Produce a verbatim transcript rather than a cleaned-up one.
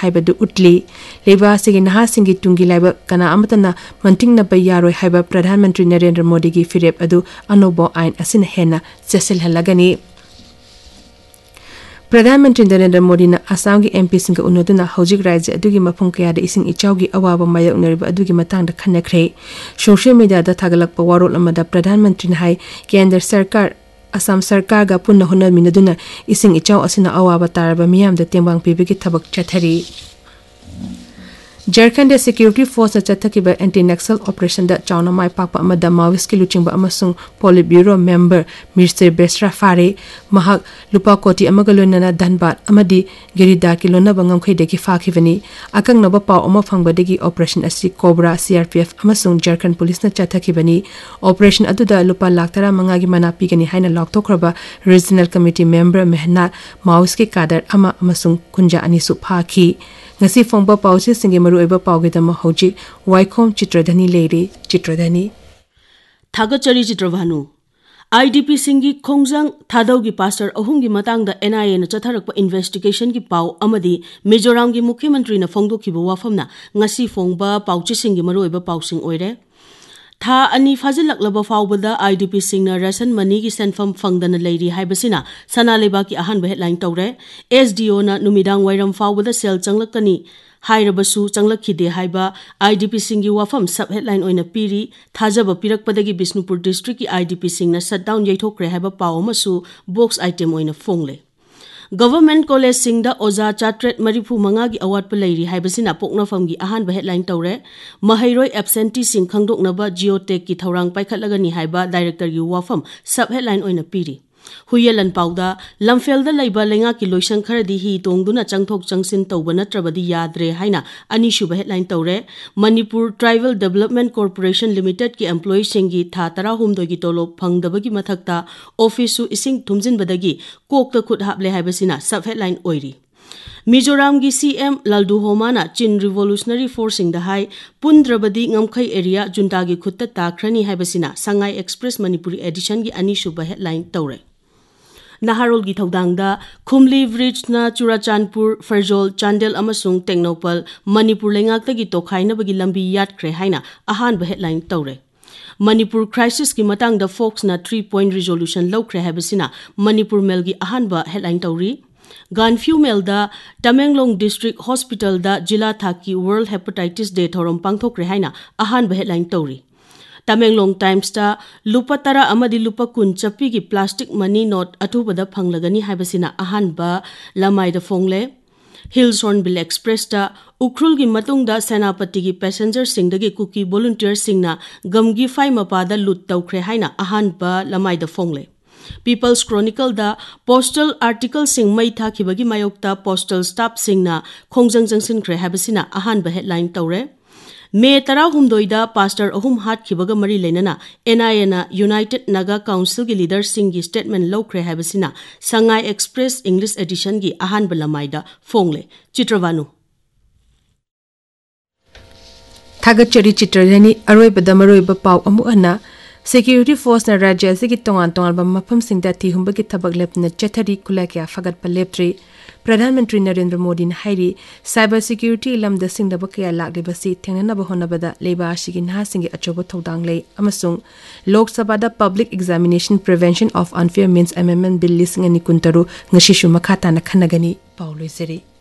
हाइबदु उटली लेबासिगी नहासिंगी तुंगी लाइब कना अमतना मंटिंगनबा यारोय हाइबा प्रधानमंत्री नरेंद्र मोदी की फिरेप अदु अनोबो आइन असिन हेना चेसिलहलगनी प्रधानमंत्री नरेंद्र मोदी ने असम की एमपी सिंह उन्नदुना हौजिक राज्य अदुगी मफम कयादा इसिंग इचाउगी अवाबा मायोकनरिबा अदुगी मतंगदा खन्नख्रे सोशल मीडिया दा थागलकपा वारोल अमदा प्रधानमंत्री ने हाई केंद्र सरकार असम सरकार गा पुन्ना होनमिनदुना इसिंग इचाउ असिना अवाबा तारबा मियामदा तेंबांग पिबगी थबक चथरी झारखंड सिक्योरिटी फोर्स चथकिब एंटी नक्सल ऑपरेशन दा चाउना माय पाकपा अमदा माओइस्ट की लुचिंग अमसुंग पोलिट ब्यूरो मेंबर मिर्सर बेस्रा फारे महाक लुपा कोटी अमग लोनना धनबाद अमदी गिरिदा की लोनब ngamkhaidegi फाखिबनी अकंगनब पाव अम फंगबदगी ऑपरेशन असि कोबरा सीआरपीएफ अमसुंग झारखंड पुलिस न चथकिबनी ऑपरेशन अदुदा लुपा लाख तरा मंगा की मना पिगनी हाइना लॉकथोखरबा रीजनल कमिटी मेंबर मेहनात माओइस्ट के कादर अमा अमसुंग कुंजा अनिसु फाखी ngasi phongba pause singi maru eba paugedama hoji waikhom chitradhani leire chitradhani thagachari chitravanu idp singi khongjang thadaugi pastor ahumgi matangda nia na chatharakpa investigation gi pau amadi mizoram gi mukhyamantri na phongdokhiba wafamna ngasi phongba pauchi singi maru eba pausing oire था अनि फाजिलक्लब फाउबदा IDP सिंगना ration money की सेंफम फंगदन लेरी हाइबसिना सनालेबा की अहनब headline तौरे SDO ना नुमिदांग वाइरम फाउबदा cell चंगलकनी हाइरबसु चंगलखिदे हाइबा IDP सिंगी वाफम सब headline ओइना पीरी थाजब पिरकपदगी Bishnupur district की IDP सिंगना shutdown यैथोक्रे हाइबा पावमसु box item ओइना फोंगले government college सिंगदा ओजा चाट्रेट मरीफू मंगा की अवार्ड पर लेरी हाइबसिना पोकनाफम की अहान हेडलाइन तौरे महैरोय एब्सेंटी सिंग खंगदोकनबा जियोटेक की थौरांग पाइखटलगनी हाइबा डायरेक्टर की वाफम सब हेडलाइन ओइना पीरी हुयलन पाउदा लमफेलदा लैबा लेंगा की लोइसंग खरदी ही तोंगदुना चंगथोक चंगसिन तौबा नत्रबदी याद्रे हाइना अनिसुबा headline तौरे Manipur tribal development corporation limited की एम्प्लॉई सिंगी था तराहुमदोई की तोलोब फंगदबगी मथक्ता ऑफिसु इसिंग थुमजिनबदगी कोकता खुद हापले हाइबसिना सब हेडलाइन ओइरी मिजोराम की सीएम लालदू होमाना चिन revolutionary forcing high पुंद्रबदी ngमखै area junta की खुद ताख्रनी हाइबसिना संगाई एक्सप्रेस मणिपुरी एडिशन की अनिसुबा हेडलाइन तौरे नहारोल की थौदांगदा खुमली ब्रिज ना चुराचानपुर फरजोल चांदेल अमसुंग टेक्नोपल मणिपुर लेंगाक्तगी तोखाइनबगी लंबी यात्रे हाइना अहान हेडलाइन तौरे मणिपुर क्राइसिस की मतंगदा फोक्स ना three point resolution लौख्रे हाइबसिना Manipur mail की Ahaan headline तौरी गानफ्यू मेलदा Tamenglong district hospital दा जिला थाकी world hepatitis day थौरम पांगथोक्रे हाइना Ahaan headline तौरी Tamenglong times दा लुपा तरा अमदी लुपा कुन चप्पी की plastic money note अथुबदा फंगलगनी हाइबसिना अहानबा लमाइदा फोंगले hills hornbill express दा उख्रुल की मतुंगदा सेनापति की पैसेंजर सिंगदगी कुकी वॉलंटियर सिंगना गमगी फाइ मपादा लुट तौख्रे हाइना अहानबा लमाइदा फोंगले पीपल्स क्रोनिकल दा पोस्टल आर्टिकल सिंग मई थाखिबगी मायोक्ता पोस्टल स्टाफ सिंगना खोंजंग जंगसिनख्रे हाइबसिना अहानबा हेडलाइन तौरे मे तराहुमदोइदा पास्टर अहुम हाटखिबगा मरी लेनना एनआईएना यूनाइटेड नागा काउंसिल की लीडर सिंह की statement लौख्रे हाइबसिना Sangai express English edition की अहान बलमाइदा फोंगले चित्रवानु थागचरी चित्रधनी अरोइबदा मरोइबा पाव अमुअना सिक्योरिटी फोर्स ना राज्य से की तोंगान तोंगान मफम सिंगदा तीहुंबा की थबक लेपना चथरी खुला क्या फगत पलेप्त्री प्रधानमंत्री नरेंद्र मोदी ने हाइरी साइबर सिक्योरिटी लमदा सिंगदब कया लाक्लिबसी थेंगनब होनबदा लेबासिगी नहासिंगी अचोब थौदांग ले अमसुंग लोकसभा दा public examination prevention of unfair means amendment bill लिसिंग अनि कुंतरु ngasisu makha tana khanagani pauloi seri